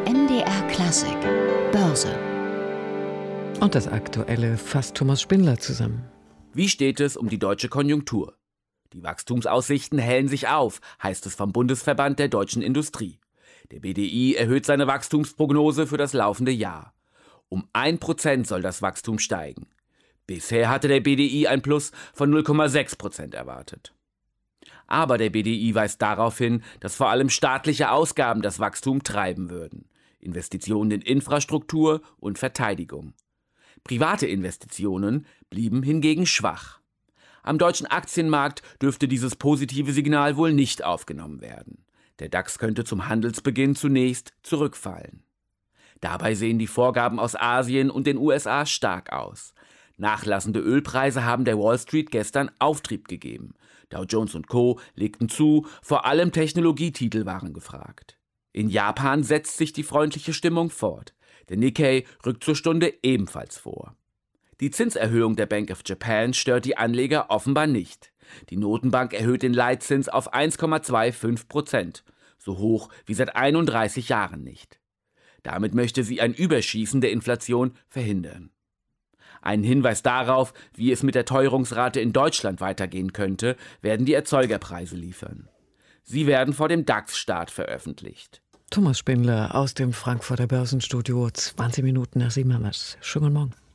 MDR Klassik Börse. Und das Aktuelle fasst Thomas Spindler zusammen. Wie steht es um die deutsche Konjunktur? Die Wachstumsaussichten hellen sich auf, heißt es vom Bundesverband der deutschen Industrie. Der BDI erhöht seine Wachstumsprognose für das laufende Jahr. Um 1% soll das Wachstum steigen. Bisher hatte der BDI ein Plus von 0,6% erwartet. Aber der BDI weist darauf hin, dass vor allem staatliche Ausgaben das Wachstum treiben würden. Investitionen in Infrastruktur und Verteidigung. Private Investitionen blieben hingegen schwach. Am deutschen Aktienmarkt dürfte dieses positive Signal wohl nicht aufgenommen werden. Der DAX könnte zum Handelsbeginn zunächst zurückfallen. Dabei sehen die Vorgaben aus Asien und den USA stark aus. Nachlassende Ölpreise haben der Wall Street gestern Auftrieb gegeben. Dow Jones und Co. legten zu, vor allem Technologietitel waren gefragt. In Japan setzt sich die freundliche Stimmung fort. Der Nikkei rückt zur Stunde ebenfalls vor. Die Zinserhöhung der Bank of Japan stört die Anleger offenbar nicht. Die Notenbank erhöht den Leitzins auf 1,25%, so hoch wie seit 31 Jahren nicht. Damit möchte sie ein Überschießen der Inflation verhindern. Einen Hinweis darauf, wie es mit der Teuerungsrate in Deutschland weitergehen könnte, werden die Erzeugerpreise liefern. Sie werden vor dem DAX-Start veröffentlicht. Thomas Spindler aus dem Frankfurter Börsenstudio, 20 Minuten nach 7 haben wir's. Schönen guten Morgen.